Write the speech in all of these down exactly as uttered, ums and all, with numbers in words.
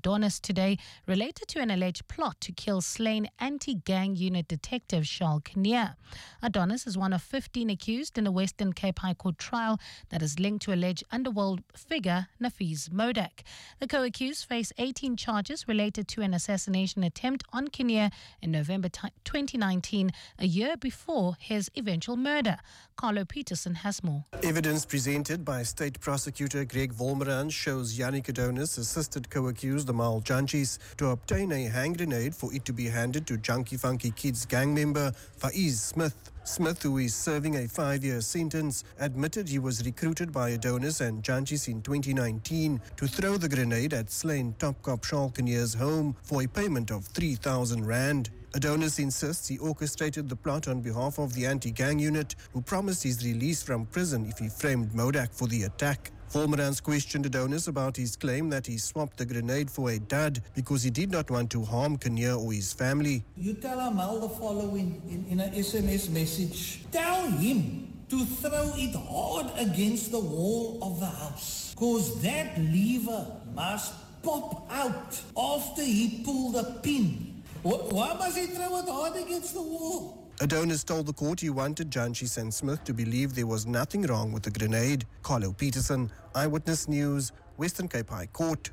Adonis today, related to an alleged plot to kill slain anti-gang unit detective Charles Kinnear. Adonis is one of fifteen accused in a Western Cape High Court trial that is linked to alleged underworld figure Nafeez Modak. The co-accused face eighteen charges related to an assassination attempt on Kinnear in November twenty nineteen, a year before his eventual murder. Carlo Peterson has more. Evidence presented by State Prosecutor Greg Volmeran shows Yannick Adonis assisted co-accused Amal Janchis to obtain a hand grenade for it to be handed to Junkie Funky Kids gang member Faiz Smith. Smith, who is serving a five-year sentence, admitted he was recruited by Adonis and Janchis in twenty nineteen to throw the grenade at slain top cop Charles Kinnear's home for a payment of three thousand rand. Adonis insists he orchestrated the plot on behalf of the anti-gang unit, who promised his release from prison if he framed Modak for the attack. Volmeran's questioned Adonis about his claim that he swapped the grenade for a dud because he did not want to harm Kinnear or his family. You tell Amal the following in, in an S M S message. Tell him to throw it hard against the wall of the house, cause that lever must pop out after he pulled the pin. Why must he throw it hard against the wall? Adonis told the court he wanted Janchis and Smith to believe there was nothing wrong with the grenade. Carlo Peterson, Eyewitness News, Western Cape High Court.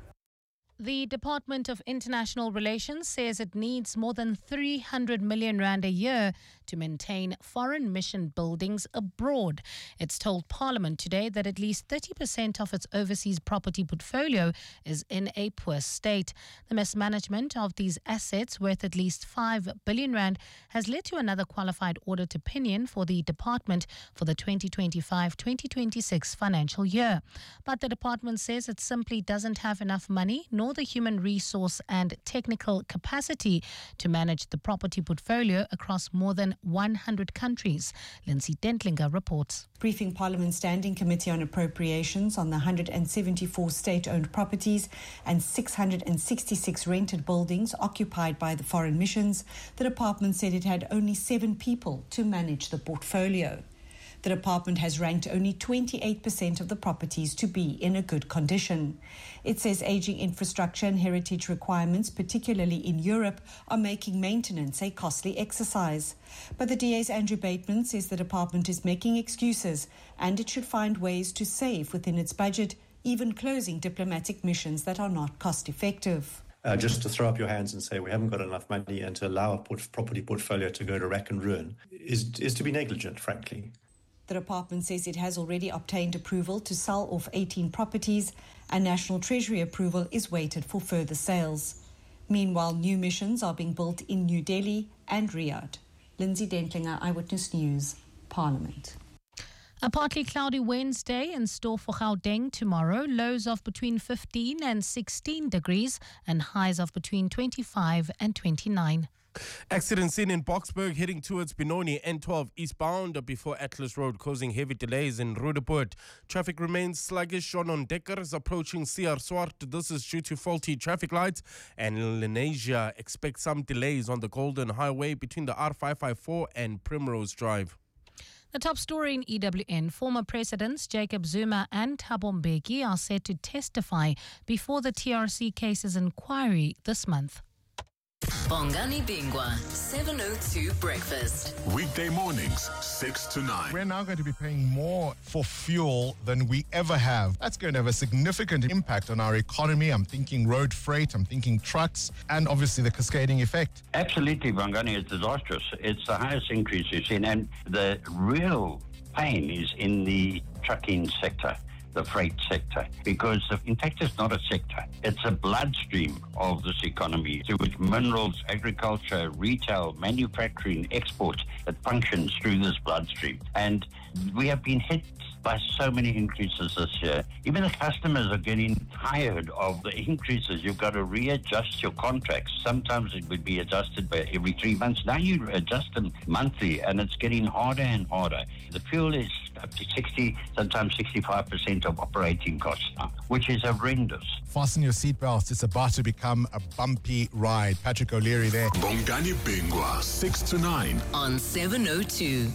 The Department of International Relations says it needs more than three hundred million rand a year to maintain foreign mission buildings abroad. It's told Parliament today that at least thirty percent of its overseas property portfolio is in a poor state. The mismanagement of these assets, worth at least five billion rand, has led to another qualified audit opinion for the department for the twenty twenty-five twenty twenty-six financial year. But the department says it simply doesn't have enough money nor the human resource and technical capacity to manage the property portfolio across more than one hundred countries. Lindsay Dentlinger reports. Briefing Parliament Standing Committee on Appropriations on the one hundred seventy-four state-owned properties and six hundred sixty-six rented buildings occupied by the foreign missions, the department said it had only seven people to manage the portfolio. The department has ranked only twenty-eight percent of the properties to be in a good condition. It says aging infrastructure and heritage requirements, particularly in Europe, are making maintenance a costly exercise. But the D A's Andrew Bateman says the department is making excuses and it should find ways to save within its budget, even closing diplomatic missions that are not cost-effective. Uh, just to throw up your hands and say we haven't got enough money and to allow a port- property portfolio to go to rack and ruin is, is to be negligent, frankly. The department says it has already obtained approval to sell off eighteen properties and National Treasury approval is waited for further sales. Meanwhile, new missions are being built in New Delhi and Riyadh. Lindsay Dentlinger, Eyewitness News, Parliament. A partly cloudy Wednesday in store for Gauteng tomorrow. Lows of between fifteen and sixteen degrees and highs of between twenty-five and twenty-nine. Accident seen in Boksburg heading towards Benoni N twelve eastbound before Atlas Road, causing heavy delays in Roodepoort. Traffic remains sluggish on Ondekkers approaching C R Swart. This is due to faulty traffic lights. And Lenasia expects some delays on the Golden Highway between the R five five four and Primrose Drive. The top story in E W N, former presidents Jacob Zuma and Thabo Mbeki are set to testify before the T R C cases inquiry this month. Bongani Bingwa, seven oh two Breakfast. Weekday mornings, six to nine. We're now going to be paying more for fuel than we ever have. That's going to have a significant impact on our economy. I'm thinking road freight, I'm thinking trucks, and obviously the cascading effect. Absolutely, Bongani, it's disastrous. It's the highest increase we've seen, and the real pain is in the trucking sector, the freight sector, because in fact it's not a sector, it's a bloodstream of this economy through which minerals, agriculture, retail, manufacturing, exports, it functions through this bloodstream. And we have been hit by so many increases this year. Even the customers are getting tired of the increases. You've got to readjust your contracts. Sometimes it would be adjusted by every three months. Now you adjust them monthly, and it's getting harder and harder. The fuel is up to sixty, sometimes sixty-five percent of operating costs now, which is horrendous. Fasten your seatbelts. It's about to become a bumpy ride. Patrick O'Leary there. Bongani Bingwa, six to nine. On seven oh two.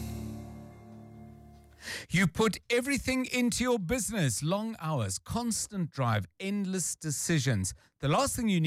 You put everything into your business. Long hours, constant drive, endless decisions. The last thing you need